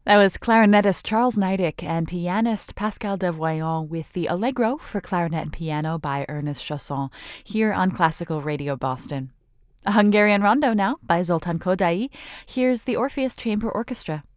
That was clarinetist Charles Neidig and pianist Pascal Devoyon with the Allegro for clarinet and piano by Ernest Chausson here on Classical Radio Boston. A Hungarian rondo now by Zoltán Kodály. Here's the Orpheus Chamber Orchestra.